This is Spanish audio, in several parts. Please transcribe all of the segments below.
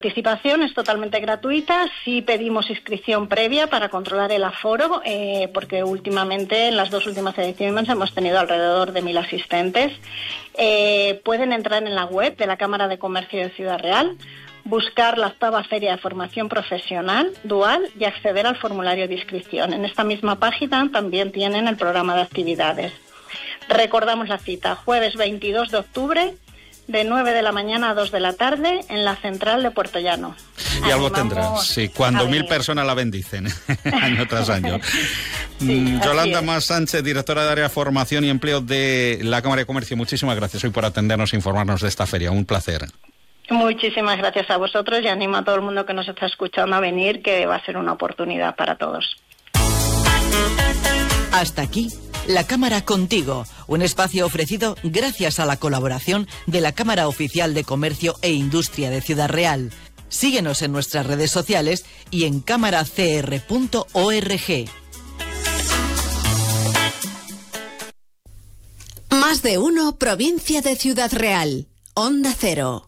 Participación es totalmente gratuita, sí pedimos inscripción previa para controlar el aforo, porque últimamente, en las 2 últimas ediciones, hemos tenido alrededor de 1000 asistentes. Pueden entrar en la web de la Cámara de Comercio de Ciudad Real, buscar la 8ª Feria de Formación Profesional Dual y acceder al formulario de inscripción. En esta misma página también tienen el programa de actividades. Recordamos la cita, jueves 22 de octubre, de 9 de la mañana a 2 de la tarde, en la central de Puerto Llano. Y algo tendrás, sí, cuando 1000 personas la bendicen, año tras año. Sí, Yolanda Mas Sánchez, directora de Área de Formación y Empleo de la Cámara de Comercio, muchísimas gracias hoy por atendernos e informarnos de esta feria, un placer. Muchísimas gracias a vosotros y animo a todo el mundo que nos está escuchando a venir, que va a ser una oportunidad para todos. Hasta aquí La Cámara Contigo, un espacio ofrecido gracias a la colaboración de la Cámara Oficial de Comercio e Industria de Ciudad Real. Síguenos en nuestras redes sociales y en cámaracr.org. Más de uno, provincia de Ciudad Real. Onda Cero.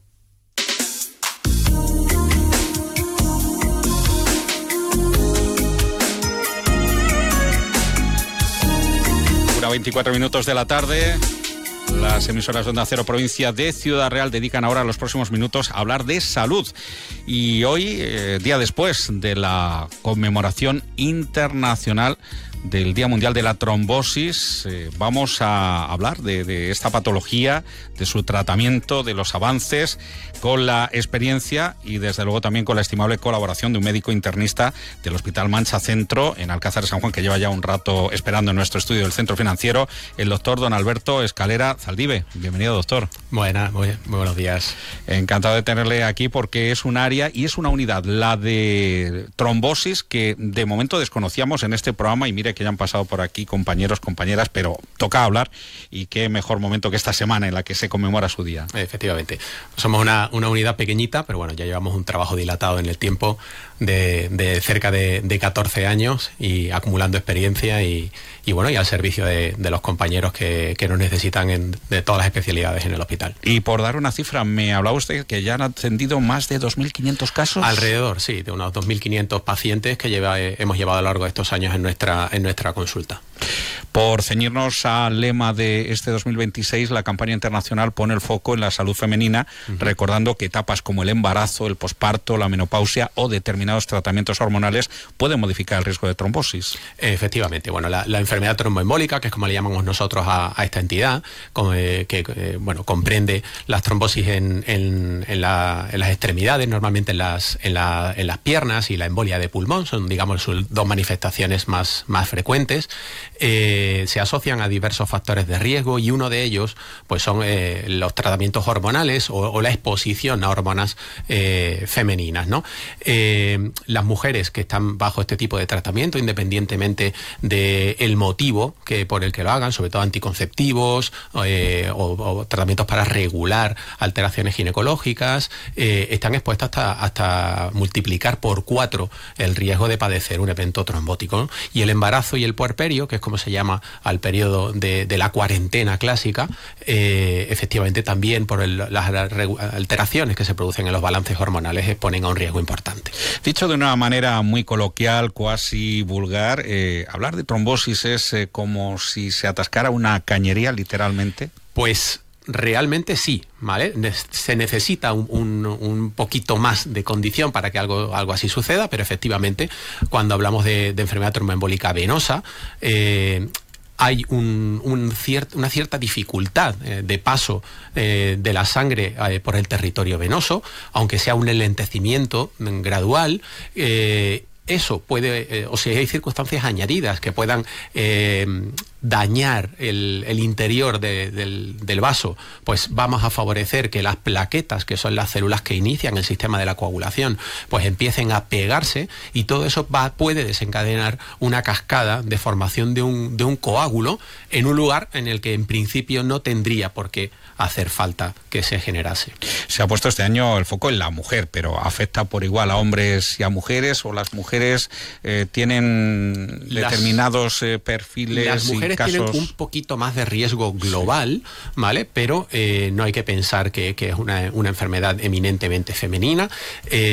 24 minutos de la tarde. Las emisoras de Onda Cero, provincia de Ciudad Real, dedican ahora los próximos minutos a hablar de salud. Y hoy, día después de la conmemoración internacional del Día Mundial de la Trombosis, vamos a hablar de esta patología, de su tratamiento, de los avances, con la experiencia y desde luego también con la estimable colaboración de un médico internista del Hospital Mancha Centro en Alcázar de San Juan, que lleva ya un rato esperando en nuestro estudio del Centro Financiero, el doctor don Alberto Escalera Zaldive. Bienvenido, doctor. Muy buenos días. Encantado de tenerle aquí porque es un área y es una unidad, la de trombosis, que de momento desconocíamos en este programa, y mire que ya han pasado por aquí compañeros, compañeras, pero toca hablar, y qué mejor momento que esta semana en la que se conmemora su día. Efectivamente. Somos una unidad pequeñita, pero bueno, ya llevamos un trabajo dilatado en el tiempo de cerca de 14 años y acumulando experiencia y al servicio de los compañeros que nos necesitan de todas las especialidades en el hospital. Y por dar una cifra, me hablaba usted que ya han atendido más de 2.500 casos. Alrededor, sí, de unos 2.500 pacientes que hemos llevado a lo largo de estos años en nuestra consulta. Por ceñirnos al lema de este 2026, la campaña internacional pone el foco en la salud femenina, recordando que etapas como el embarazo, el posparto, la menopausia o determinados tratamientos hormonales pueden modificar el riesgo de trombosis. Efectivamente, bueno, la enfermedad tromboembólica, que es como le llamamos nosotros a esta entidad, comprende las trombosis en las extremidades, normalmente en las piernas, y la embolia de pulmón, son, digamos, sus dos manifestaciones más frecuentes. Se asocian a diversos factores de riesgo, y uno de ellos pues son los tratamientos hormonales o la exposición a hormonas femeninas, ¿no? Las mujeres que están bajo este tipo de tratamiento, independientemente del motivo por el que lo hagan, sobre todo anticonceptivos o tratamientos para regular alteraciones ginecológicas, están expuestas hasta multiplicar por 4 el riesgo de padecer un evento trombótico, ¿no? Y el embarazo y el puerperio, que es como se llama al periodo de la cuarentena clásica, efectivamente también por las alteraciones que se producen en los balances hormonales exponen a un riesgo importante. Dicho de una manera muy coloquial, cuasi vulgar, hablar de trombosis es como si se atascara una cañería, literalmente. Pues realmente sí, ¿vale? Se necesita un poquito más de condición para que algo así suceda, pero efectivamente, cuando hablamos de enfermedad tromboembólica venosa, hay una cierta dificultad de paso de la sangre por el territorio venoso, aunque sea un enlentecimiento gradual. Eso puede, o sea, hay circunstancias añadidas que puedan dañar el interior del vaso, pues vamos a favorecer que las plaquetas, que son las células que inician el sistema de la coagulación, pues empiecen a pegarse, y todo eso puede desencadenar una cascada de formación de un coágulo en un lugar en el que en principio no tendría por qué hacer falta que se generase. Se ha puesto este año el foco en la mujer, pero ¿afecta por igual a hombres y a mujeres, o las mujeres tienen determinados perfiles? Las mujeres mujeres tienen un poquito más de riesgo global, ¿vale? Pero no hay que pensar que es una enfermedad eminentemente femenina.